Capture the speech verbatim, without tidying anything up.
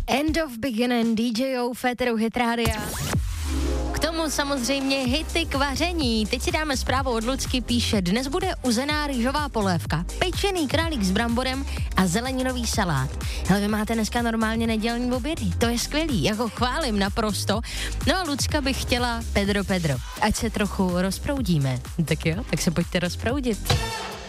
End of Beginning, D J O, Féteru Hit Rádia. K tomu samozřejmě hity k vaření. Teď si dáme zprávu od Lucky, píše, dnes bude uzená rýžová polévka, pečený králík s bramborem a zeleninový salát. Hele, vy máte dneska normálně nedělní obědy, to je skvělý, jako chválím naprosto. No a Lucka by chtěla Pedro Pedro, ať se trochu rozproudíme. Tak jo, tak se pojďte rozproudit.